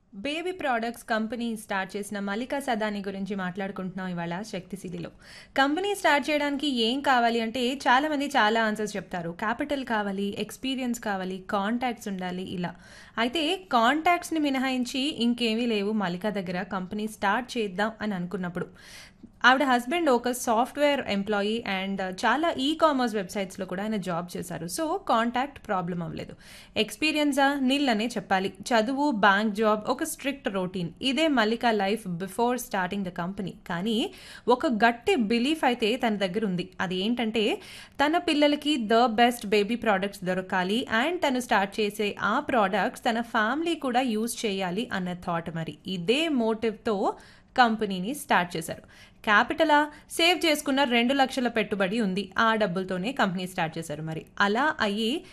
Baby products company start చేసిన మల్లికా సదాని గురించి మాట్లాడుకుంటున్నాం ఇవాళ శక్తిశీలిలో. కంపెనీ స్టార్ట్ చేయడానికి ఏం కావాలి అంటే చాలా మంది చాలా ఆన్సర్స్ చెప్తారు. క్యాపిటల్ కావాలి, ఎక్స్పీరియన్స్ కావాలి, కాంటాక్ట్స్ ఉండాలి ఇలా. అయితే కాంటాక్ట్స్ని మినహాయించి ఇంకేమీ లేవు మల్లికా దగ్గర కంపెనీ స్టార్ట్ చేద్దాం అని అనుకున్నప్పుడు. ఆవిడ హస్బెండ్ ఒక సాఫ్ట్వేర్ ఎంప్లాయీ అండ్ చాలా ఈ కామర్స్ వెబ్సైట్స్లో కూడా ఆయన జాబ్ చేశారు. సో కాంటాక్ట్ ప్రాబ్లం అవ్వలేదు. ఎక్స్పీరియన్సా నిల్ అనే చెప్పాలి. చదువు, బ్యాంక్ జాబ్, ఒక స్ట్రిక్ట్ రొటీన్, ఇదే Mallika life before starting the company. కానీ ఒక గట్టి బిలీఫ్ అయితే తన దగ్గర ఉంది. అది ఏంటంటే తన పిల్లలకి ద బెస్ట్ బేబీ ప్రోడక్ట్స్ దొరకాలి అండ్ తను స్టార్ట్ చేసే ఆ ప్రోడక్ట్స్ తన ఫ్యామిలీ కూడా యూజ్ చేయాలి అన్న థాట్. మరి ఇదే మోటివ్తో కంపెనీని స్టార్ట్ చేశారు. క్యాపిటలా సేవ్ చేసుకున్న 2 లక్షల పెట్టుబడి ఉంది. ఆ డబ్బులతోనే కంపెనీ స్టార్ట్ చేశారు. మరి అలా అయ్యి